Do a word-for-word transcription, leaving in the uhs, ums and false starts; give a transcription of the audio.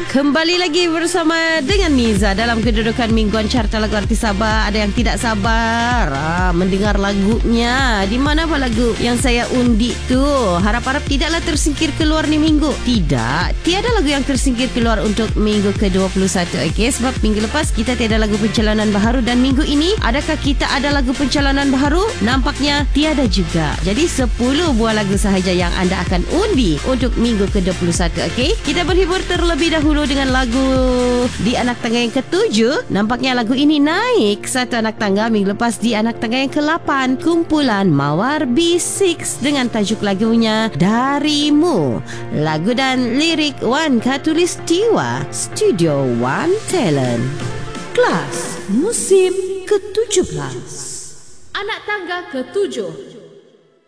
Kembali lagi bersama dengan Niza dalam kedudukan mingguan carta lagu artis Sabah. Ada yang tidak sabar ah, mendengar lagunya. Di mana apa lagu yang saya undi tu? Harap-harap tidaklah tersingkir keluar ni minggu. Tidak, tiada lagu yang tersingkir keluar untuk minggu ke dua puluh satu. Okey, sebab minggu lepas kita tiada lagu pencalonan baharu dan minggu ini adakah kita ada lagu pencalonan baharu? Nampaknya tiada juga. Jadi sepuluh buah lagu sahaja yang anda akan undi untuk minggu ke dua puluh satu. Okey, kita berhibur terlebih dahulu dengan lagu di anak tangga yang ketujuh. Nampaknya lagu ini naik satu anak tangga minggu lepas di anak tangga yang ke lapan. Kumpulan Mawar B enam dengan tajuk lagunya Darimu. Lagu dan lirik Wan Khatulistiwa, Studio One Talent. Kelas musim ke tujuh belas. Anak tangga ketujuh.